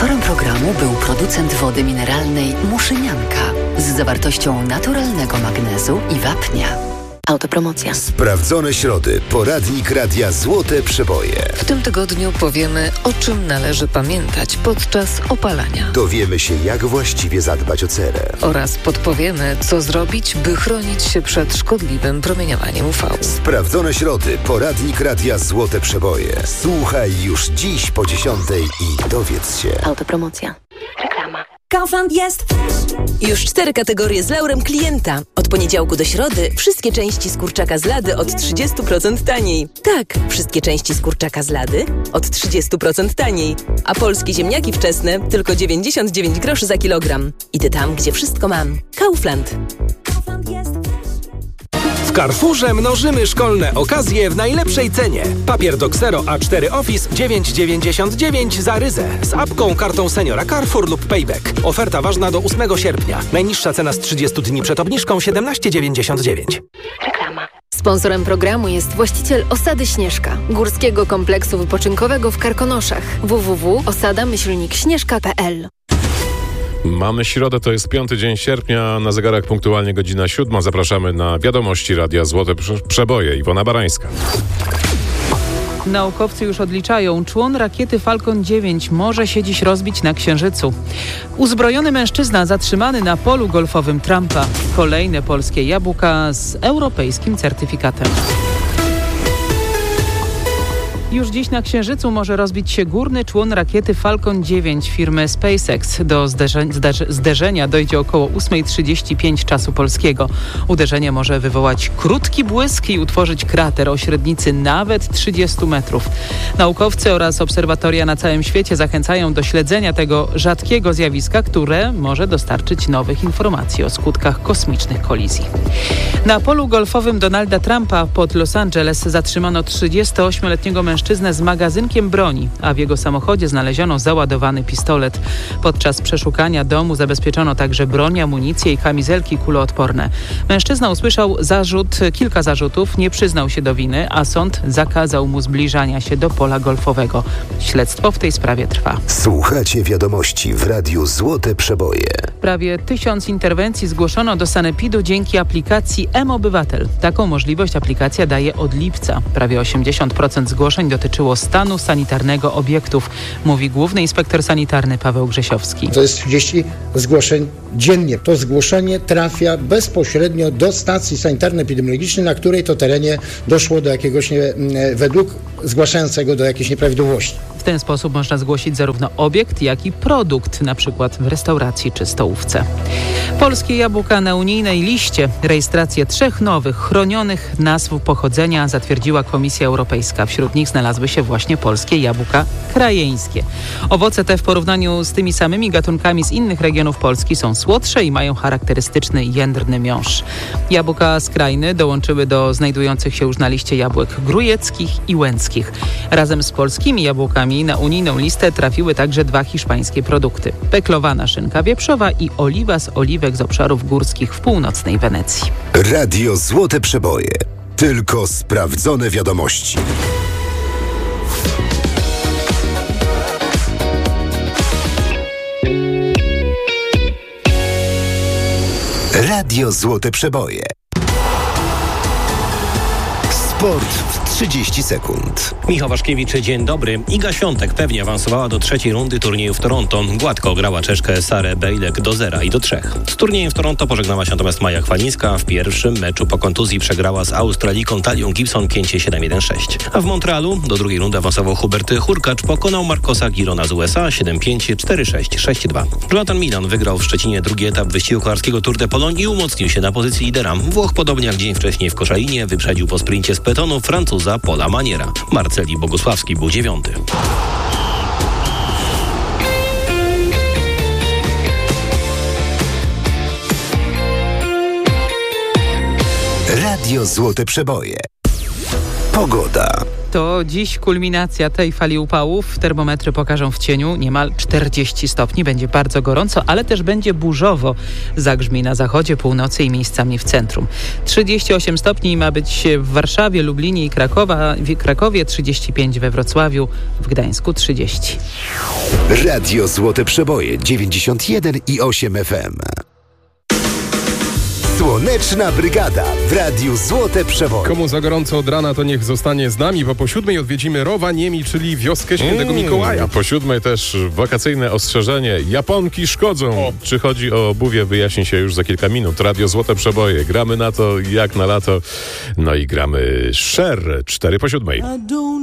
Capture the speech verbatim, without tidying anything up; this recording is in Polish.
Sponsorem programu był producent wody mineralnej Muszynianka z zawartością naturalnego magnezu i wapnia. Autopromocja. Sprawdzone środy. Poradnik Radia Złote Przeboje. W tym tygodniu powiemy, o czym należy pamiętać podczas opalania. Dowiemy się, jak właściwie zadbać o cerę. Oraz podpowiemy, co zrobić, by chronić się przed szkodliwym promieniowaniem U V. Sprawdzone środy. Poradnik Radia Złote Przeboje. Słuchaj już dziś po dziesiątej i dowiedz się. Autopromocja. Reklama. Kaufland jest już cztery kategorie z laurem klienta. Od poniedziałku do środy wszystkie części z kurczaka z lady od trzydzieści procent taniej. Tak, wszystkie części z kurczaka z lady od trzydzieści procent taniej. A polskie ziemniaki wczesne tylko dziewięćdziesiąt dziewięć groszy za kilogram. Idę tam, gdzie wszystko mam. Kaufland. Kaufland jest. W Carrefourze mnożymy szkolne okazje w najlepszej cenie. Papier do Xero A cztery Office dziewięć dziewięćdziesiąt dziewięć za ryzę. Z apką, kartą seniora Carrefour lub Payback. Oferta ważna do ósmego sierpnia. Najniższa cena z trzydziestu dni przed obniżką siedemnaście dziewięćdziesiąt dziewięć. Reklama. Sponsorem programu jest właściciel Osady Śnieżka, górskiego kompleksu wypoczynkowego w Karkonoszach. w w w kropka osada myślnik śnieżka kropka p l. Mamy środę, to jest piąty dzień sierpnia, na zegarach punktualnie godzina siódma. Zapraszamy na wiadomości Radia Złote Przeboje. Iwona Barańska. Naukowcy już odliczają. Człon rakiety Falcon dziewięć może się dziś rozbić na Księżycu. Uzbrojony mężczyzna zatrzymany na polu golfowym Trumpa. Kolejne polskie jabłka z europejskim certyfikatem. Już dziś na Księżycu może rozbić się górny człon rakiety Falcon dziewięć firmy SpaceX. Do zderze- zderze- zderzenia dojdzie około ósma trzydzieści pięć czasu polskiego. Uderzenie może wywołać krótki błysk i utworzyć krater o średnicy nawet trzydzieści metrów. Naukowcy oraz obserwatoria na całym świecie zachęcają do śledzenia tego rzadkiego zjawiska, które może dostarczyć nowych informacji o skutkach kosmicznych kolizji. Na polu golfowym Donalda Trumpa pod Los Angeles zatrzymano trzydziestoośmioletniego mężczyznę z magazynkiem broni, a w jego samochodzie znaleziono załadowany pistolet. Podczas przeszukania domu zabezpieczono także broń, amunicję i kamizelki kuloodporne. Mężczyzna usłyszał zarzut, kilka zarzutów, nie przyznał się do winy, a sąd zakazał mu zbliżania się do pola golfowego. Śledztwo w tej sprawie trwa. Słuchacie wiadomości w Radiu Złote Przeboje. Prawie tysiąc interwencji zgłoszono do sanepidu dzięki aplikacji M-Obywatel. Taką możliwość aplikacja daje od lipca. Prawie osiemdziesiąt procent zgłoszeń dotyczyło stanu sanitarnego obiektów, mówi główny inspektor sanitarny Paweł Grzesiowski. To jest trzydzieści zgłoszeń dziennie. To zgłoszenie trafia bezpośrednio do stacji sanitarno-epidemiologicznej, na której to terenie doszło do jakiegoś, nie, według zgłaszającego do jakiejś nieprawidłowości. W ten sposób można zgłosić zarówno obiekt, jak i produkt, na przykład w restauracji czy stołówce. Polskie jabłka na unijnej liście. Rejestrację trzech nowych, chronionych nazw pochodzenia zatwierdziła Komisja Europejska. Wśród nich znalazły się właśnie polskie jabłka krajeńskie. Owoce te w porównaniu z tymi samymi gatunkami z innych regionów Polski są słodsze i mają charakterystyczny jędrny miąższ. Jabłka z Krajny dołączyły do znajdujących się już na liście jabłek grujeckich i łęckich. Razem z polskimi jabłkami na unijną listę trafiły także dwa hiszpańskie produkty. Peklowana szynka wieprzowa i oliwa z oliwek z obszarów górskich w północnej Wenecji. Radio Złote Przeboje. Tylko sprawdzone wiadomości. Radio Złote Przeboje. Sport w trzydzieści sekund. Michał Waszkiewicz, dzień dobry. Iga Świątek pewnie awansowała do trzeciej rundy turnieju w Toronto. Gładko grała Czeszkę Sarę Bejlek do zera i do trzech. Z turniejem w Toronto pożegnała się natomiast Maja Chwalińska. W pierwszym meczu po kontuzji przegrała z Australiką Talią Gibson pięć siedem jeden sześć. A w Montrealu do drugiej rundy awansował Hubert Hurkacz. Pokonał Marcosa Girona z U S A siedem pięć, cztery sześć, sześć dwa. Jonathan Milan wygrał w Szczecinie drugi etap wyścigu kolarskiego Tour de Pologne i umocnił się na pozycji lidera. Włoch, podobnie jak dzień wcześniej w Koszalinie, wyprzedził po sprincie z pelotonu Francuza Paula Maniera. Marceli Bogusławski był dziewiąty. Radio Złote Przeboje. Pogoda. To dziś kulminacja tej fali upałów. Termometry pokażą w cieniu niemal czterdzieści stopni. Będzie bardzo gorąco, ale też będzie burzowo. Zagrzmi na zachodzie, północy i miejscami w centrum. trzydzieści osiem stopni ma być w Warszawie, Lublinie i Krakowa, w Krakowie, trzydzieści pięć we Wrocławiu, w Gdańsku trzydzieści. Radio Złote Przeboje dziewięćdziesiąt jeden i osiem F M. Słoneczna Brygada w Radiu Złote Przeboje. Komu za gorąco od rana, to niech zostanie z nami, bo po siódmej odwiedzimy Rowaniemi, czyli wioskę Świętego mm, Mikołaja. Po siódmej też wakacyjne ostrzeżenie. Japonki szkodzą. O. Czy chodzi o obuwie, wyjaśni się już za kilka minut. Radio Złote Przeboje. Gramy na to jak na lato. No i gramy Cher. Cztery po siódmej.